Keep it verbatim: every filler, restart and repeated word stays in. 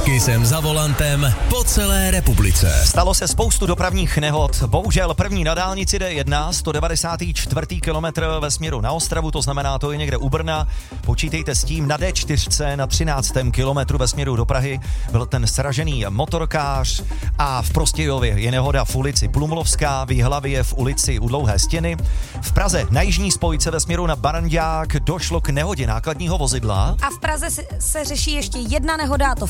Kisem za volantem po celé republice. Stalo se spoustu dopravních nehod. Bohužel první na dálnici D jedna, sto devadesát čtyři kilometr ve směru na Ostravu, to znamená, to je někde u Brna. Počítejte s tím, na D čtyři na třináctém kilometru ve směru do Prahy byl ten sražený motorkář a v Prostějově je nehoda v ulici Plumlovská, v Jihlavě v ulici u Dlouhé Stěny. V Praze na jižní spojce ve směru na Barandák došlo k nehodě nákladního vozidla. A v Praze se, se řeší ještě jedna nehoda, a to v